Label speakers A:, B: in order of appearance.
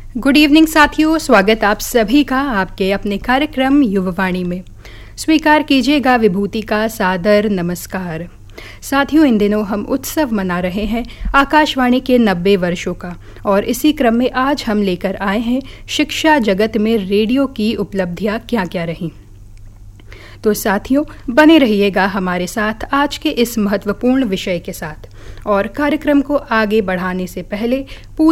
A: Good evening साथियों, स्वागत आप सभी का आपके अपने कार्यक्रम युववाणी में। स्वीकार कीजिएगा विभूति का सादर नमस्कार। साथियों, इन दिनों हम उत्सव मना रहे हैं आकाशवाणी के 90 वर्षों का, और इसी क्रम में आज हम लेकर आए हैं शिक्षा जगत में रेडियो की उपलब्धियां क्या क्या रहीं। तो साथियों, बने रहिएगा हमारे साथ आज के इस महत्वपूर्ण विषय के साथ। और कार्यक्रम को आगे बढ़ाने से पहले